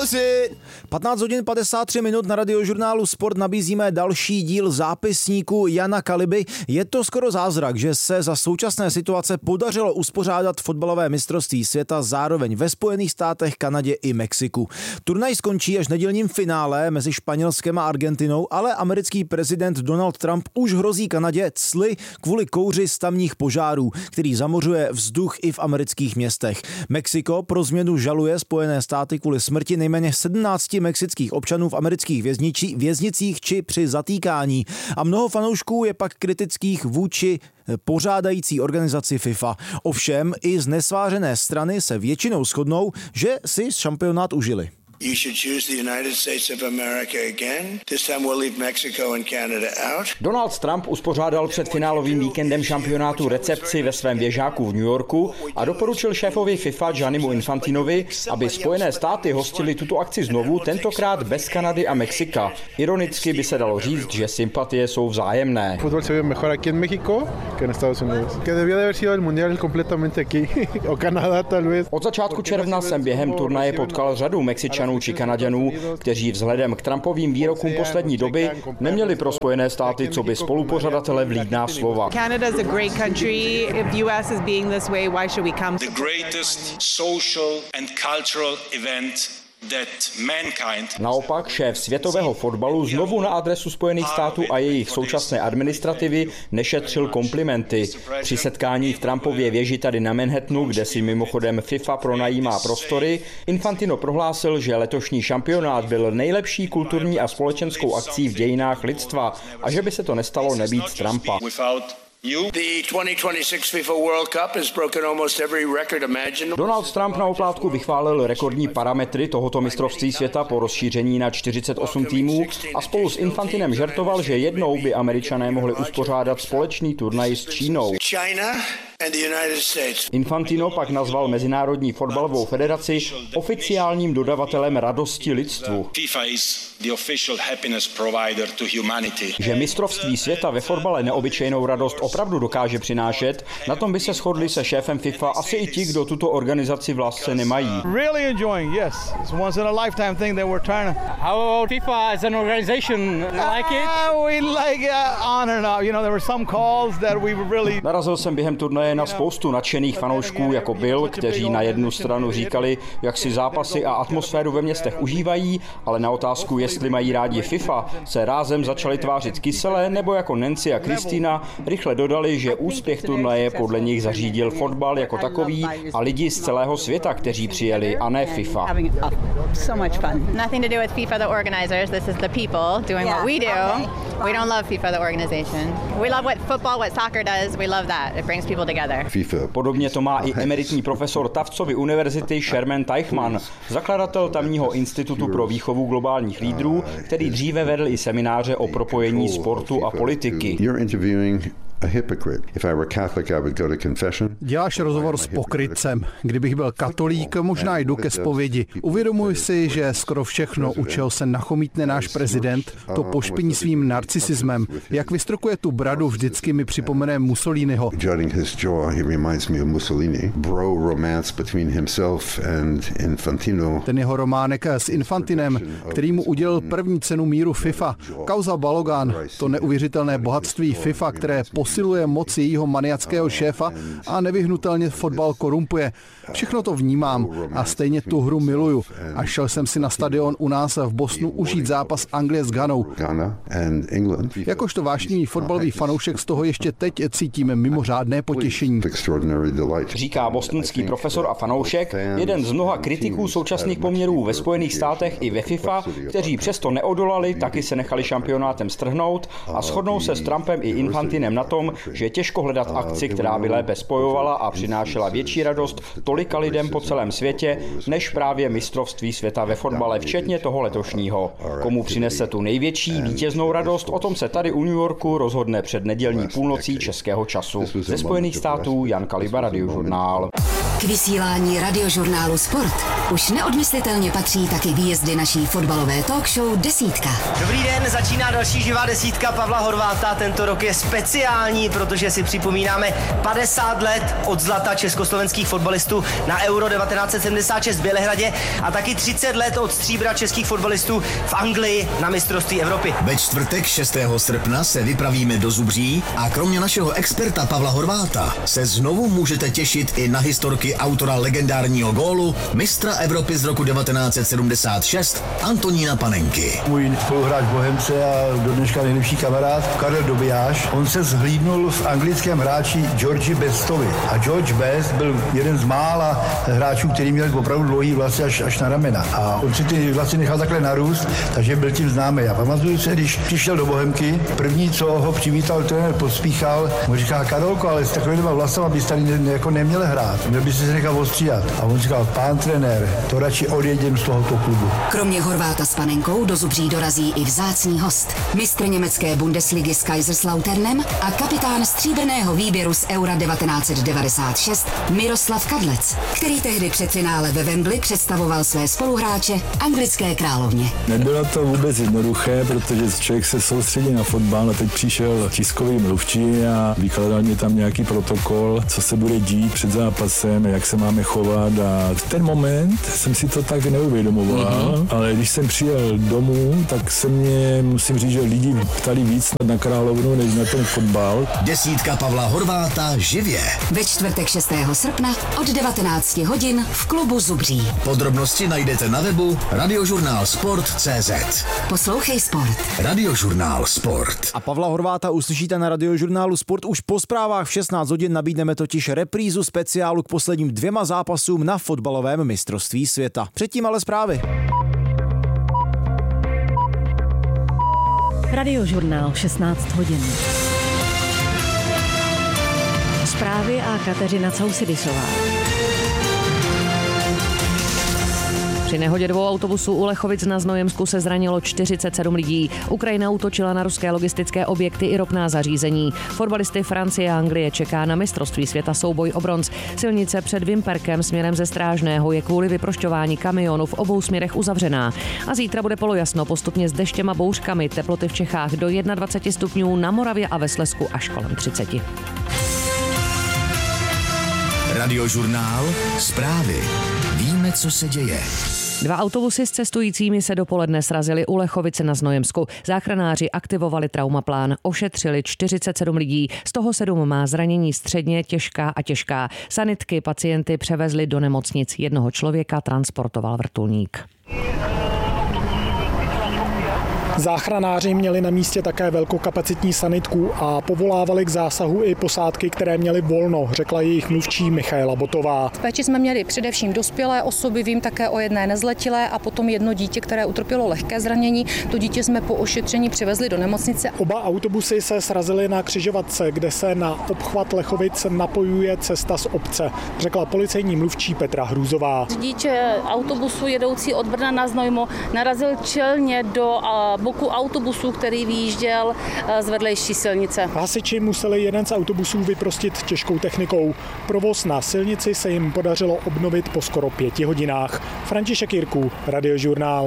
it! 15 hodin 53 minut na Radiožurnálu Sport nabízíme další díl zápisníku Jana Kaliby. Je to skoro zázrak, že se za současné situace podařilo uspořádat fotbalové mistrovství světa zároveň ve Spojených státech, Kanadě i Mexiku. Turnaj skončí až nedělním finále mezi Španělskem a Argentinou, ale americký prezident Donald Trump už hrozí Kanadě cly kvůli kouři z tamních požárů, který zamořuje vzduch i v amerických městech. Mexiko pro změnu žaluje Spojené státy kvůli smrti nejméně 17 mexických občanů v amerických věznicích či při zatýkání. A mnoho fanoušků je pak kritických vůči pořádající organizaci FIFA. Ovšem i z nesvářené strany se většinou shodnou, že si šampionát užili. You should choose the United States of America again. This time we'll leave Mexico and Canada out. Donald Trump uspořádal před finálovým víkendem šampionátu recepci ve svém věžáku v New Yorku a doporučil šéfovi FIFA Giannimu Infantinovi, aby Spojené státy hostili tuto akci znovu, tentokrát bez Kanady a Mexika. Ironicky by se dalo říct, že sympatie jsou vzájemné. Fútbol se ve mejor aquí en México que en Estados Unidos. Que debía de haber sido el mundial completamente aquí o Canadá tal vez. Od začátku června jsem během turnaje potkal řadu Mexičanů či Kanaďanů, kteří vzhledem k Trumpovým výrokům poslední doby neměli pro Spojené státy co by spolupořadatele vlídná slova. Canada is a great country. If the US is being this way, why should we come? The greatest social and cultural event that mankind. Naopak šéf světového fotbalu znovu na adresu Spojených států a jejich současné administrativy nešetřil komplimenty. Při setkání v Trumpově věži tady na Manhattanu, kde si mimochodem FIFA pronajímá prostory, Infantino prohlásil, že letošní šampionát byl nejlepší kulturní a společenskou akcí v dějinách lidstva a že by se to nestalo nebýt Trumpa. The 2026 FIFA World Cup has broken almost every record imaginable. Donald Trump na oplátku vychválil rekordní parametry tohoto mistrovství světa po rozšíření na 48 týmů a spolu s Infantinem žertoval, že jednou by Američané mohli uspořádat společný turnaj s Čínou. Infantino pak nazval Mezinárodní fotbalovou federaci oficiálním dodavatelem radosti lidstvu. Že mistrovství světa ve fotbale neobyčejnou radost opravdu dokáže přinášet, na tom by se shodli se šéfem FIFA asi i ti, kdo tuto organizaci v lásce nemají. Narazil jsem během turnaje na spoustu nadšených fanoušků jako Bill, kteří na jednu stranu říkali, jak si zápasy a atmosféru ve městech užívají, ale na otázku, jestli mají rádi FIFA, se rázem začali tvářit kyselé, nebo jako Nancy a Kristýna rychle dodali, že úspěch turnaje podle nich zařídil fotbal jako takový a lidi z celého světa, kteří přijeli, a ne FIFA. Nothing to do with FIFA the organizers, this is the people doing what we do. We don't love FIFA the organization. We love what football, what soccer does. We love that. It brings people together. Podobně to má i emeritní profesor Tuftsovy univerzity Sherman Teichmann, zakladatel tamního institutu pro výchovu globálních lídrů, který dříve vedl i semináře o propojení sportu a politiky. Děláš rozhovor s pokrytcem. Kdybych byl katolík, možná jdu ke zpovědi. Uvědomuji si, že skoro všechno, u čeho se nachomítne náš prezident, to pošpiní svým narcisismem. Jak vystrokuje tu bradu, vždycky mi připomene Mussoliniho. Ten jeho románek s Infantinem, který mu udělil první cenu míru FIFA. Kauza Balogan, to neuvěřitelné bohatství FIFA, které posiluje moc jejího maniackého šéfa a nevyhnutelně fotbal korumpuje. Všechno to vnímám a stejně tu hru miluju. A šel jsem si na stadion u nás v Bostonu užít zápas Anglie s Ghanou. Jakožto vášnivý fotbalový fanoušek z toho ještě teď cítíme mimořádné potěšení. Říká bostonský profesor a fanoušek, jeden z mnoha kritiků současných poměrů ve Spojených státech i ve FIFA, kteří přesto neodolali, taky se nechali šampionátem strhnout a shodnou se s Trumpem i Infantinem na tom, že je těžko hledat akci, která by lépe spojovala a přinášela větší radost tolika lidem po celém světě, než právě mistrovství světa ve fotbale, včetně toho letošního. Komu přinese tu největší vítěznou radost, o tom se tady u New Yorku rozhodne před nedělní půlnocí českého času. Ze Spojených států Jan Kaliba, Radiožurnál. K vysílání radiožurnálu Sport už neodmyslitelně patří taky výjezdy naší fotbalové talk show Desítka. Dobrý den, začíná další živá desítka Pavla Horváta. Tento rok je speciální, protože si připomínáme 50 let od zlata československých fotbalistů na Euro 1976 v Bělehradě a taky 30 let od stříbra českých fotbalistů v Anglii na mistrovství Evropy. Ve čtvrtek 6. srpna se vypravíme do Zubří a kromě našeho experta Pavla Horváta se znovu můžete těšit i na historky autora legendárního gólu, mistra Evropy z roku 1976 Antonína Panenky. Můj spoluhráč Bohemce a do dneška nejlepší kamarád Karel Dobijáš, on se zhlídnul v anglickém hráči Georgi Bestovi. A George Best byl jeden z mála hráčů, který měl opravdu dlouhý vlasy až na ramena. A on si ty vlasy nechal takhle narůst, takže byl tím známý. A pamatuju se, když přišel do Bohemky, první, co ho přivítal trenér Pospíchal, mu říká: Karolko, ale s takovýma vlasama bys tady jako neměl hrát. Měl bys se nechal ostříhat. A on říkal: pán trenér, to radši odjedem z tohoto klubu. Kromě Horváta s Panenkou do Zubří dorazí i vzácný host. Mistr německé Bundesligy s Kaiserslauternem a kapitán stříbrného výběru z Eura 1996 Miroslav Kadlec, který tehdy před finále ve Wembley představoval své spoluhráče anglické královně. Nebylo to vůbec jednoduché, protože člověk se soustředí na fotbal a teď přišel tiskový mluvčí a vykladal mi tam nějaký protokol, co se bude dít před zápasem, jak se máme chovat, a v ten moment jsem si to tak neuvědomoval, ale když jsem přijel domů, tak se mě, musím říct, že lidi ptali víc na královnu, než na ten fotbal. Desítka Pavla Horváta živě. Ve čtvrtek 6. srpna od 19 hodin v klubu Zubří. Podrobnosti najdete na webu radiožurnálsport.cz. Poslouchej Sport. Radiožurnál Sport. A Pavla Horváta uslyšíte na Radiožurnálu Sport už po zprávách v 16 hodin. Nabídneme totiž reprízu speciálu k posledním 2 zápasům na fotbalovém mistrovství světa. Předtím ale zprávy. Radiožurnál 16 hodin. Zprávy a Kateřina Causidisová. Při nehodě 2 autobusů u Lechovic na Znojemsku se zranilo 47 lidí. Ukrajina útočila na ruské logistické objekty i ropná zařízení. Fotbalisty Francie a Anglie čeká na mistrovství světa souboj o bronz. Silnice před Vimperkem směrem ze Strážného je kvůli vyprošťování kamionů v obou směrech uzavřená. A zítra bude polojasno, postupně s deštěm a bouřkami, teploty v Čechách do 21 stupňů, na Moravě a ve Slezsku až kolem 30. Radiožurnál Zprávy. Víme, co se děje. 2 autobusy s cestujícími se dopoledne srazily u Lechovice na Znojemsku. Záchranáři aktivovali traumaplán, ošetřili 47 lidí, z toho 7 má zranění středně, těžká a těžká. Sanitky pacienty převezli do nemocnic, jednoho člověka transportoval vrtulník. Záchranáři měli na místě také velkokapacitní sanitku a povolávali k zásahu i posádky, které měly volno, řekla jejich mluvčí Michaela Botová. V péči jsme měli především dospělé osoby, vím také o jedné nezletilé a potom jedno dítě, které utrpělo lehké zranění. To dítě jsme po ošetření přivezli do nemocnice. Oba autobusy se srazily na křižovatce, kde se na obchvat Lechovic napojuje cesta z obce, řekla policejní mluvčí Petra Hrůzová. Řidič autobusu jedoucí od Brna na Znojmo narazil čelně do boku autobusu, který vyjížděl z vedlejší silnice. Hasiči museli jeden z autobusů vyprostit těžkou technikou. Provoz na silnici se jim podařilo obnovit po skoro 5 hodinách. František Jirků, Radiožurnál.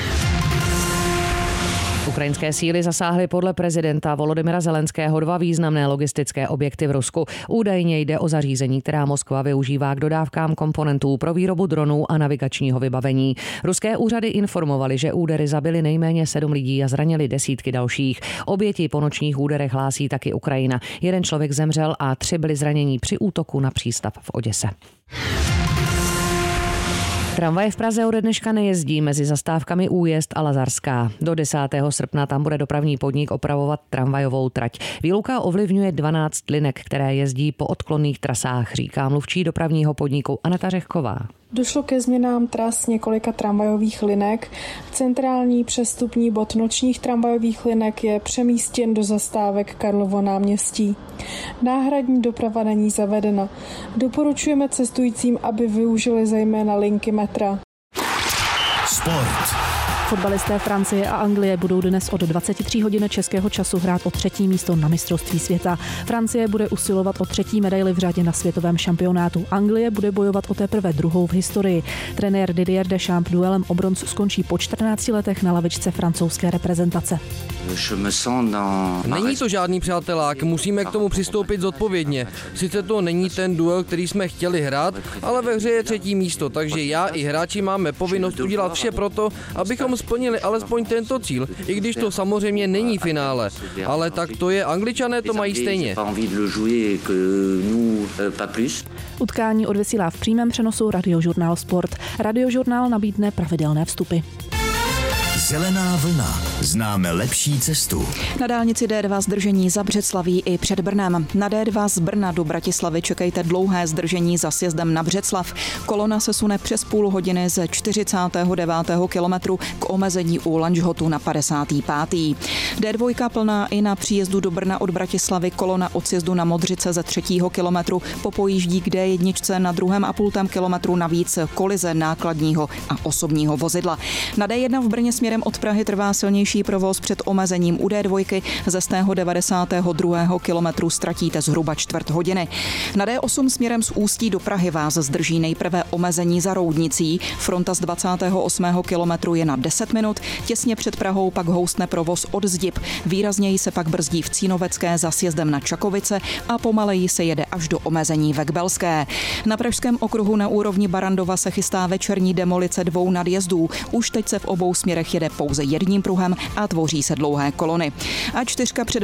Ukrajinské síly zasáhly podle prezidenta Volodymyra Zelenského 2 významné logistické objekty v Rusku. Údajně jde o zařízení, která Moskva využívá k dodávkám komponentů pro výrobu dronů a navigačního vybavení. Ruské úřady informovaly, že údery zabily nejméně 7 lidí a zranili desítky dalších. Oběti po nočních úderech hlásí taky Ukrajina. 1 člověk zemřel a 3 byli zranění při útoku na přístav v Oděse. Tramvaje v Praze ode dneška nejezdí mezi zastávkami Újezd a Lazarská. Do 10. srpna tam bude dopravní podnik opravovat tramvajovou trať. Výluka ovlivňuje 12 linek, které jezdí po odklonných trasách, říká mluvčí dopravního podniku Aneta Řehková. Došlo ke změnám tras několika tramvajových linek. Centrální přestupní bod nočních tramvajových linek je přemístěn do zastávek Karlovo náměstí. Náhradní doprava není zavedena. Doporučujeme cestujícím, aby využili zejména linky metra. Sport. Fotbalisté Francie a Anglie budou dnes od 23 hodin českého času hrát o 3. místo na mistrovství světa. Francie bude usilovat o 3. medaili v řadě na světovém šampionátu. Anglie bude bojovat o teprve 2. v historii. Trenér Didier Deschamps duelem o bronz skončí po 14 letech na lavičce francouzské reprezentace. Není to žádný přátelák, musíme k tomu přistoupit zodpovědně. Sice to není ten duel, který jsme chtěli hrát, ale ve hře je 3. místo, takže já i hráči máme povinnost udělat vše proto, abychom splnili alespoň tento cíl, i když to samozřejmě není finále. Ale tak to je, Angličané to mají stejně. Utkání odvysílá v přímém přenosu Radiožurnál Sport. Radiožurnál nabídne pravidelné vstupy. Zelená vlna. Známe lepší cestu. Na dálnici D2 zdržení za Břeclaví i před Brnem. Na D2 z Brna do Bratislavy čekejte dlouhé zdržení za sjezdem na Břeclav. Kolona se sune přes půl hodiny ze 49. kilometru k omezení u Lanžhotu na 55. D2 plná i na příjezdu do Brna od Bratislavy. Kolona od sjezdu na Modřice ze 3. kilometru popojíždí k D1 na 2,5 kilometru navíc kolize nákladního a osobního vozidla. Na D1 v Brně směrem od Prahy trvá silnější provoz před omezením u D2. Ze 192. kilometru ztratíte zhruba čtvrt hodiny. Na D8 směrem z Ústí do Prahy vás zdrží nejprve omezení za Roudnicí. Fronta z 28. kilometru je na 10 minut. Těsně před Prahou pak houstne provoz od Zdib. Výrazněji se pak brzdí v Cínovecké za sjezdem na Čakovice a pomaleji se jede až do omezení ve Kbelské. Na pražském okruhu na úrovni Barandova se chystá večerní demolice 2 nadjezdů. Už teď se v obou směrech jede pouze jedním pruhem a tvoří se dlouhé kolony. A 4 před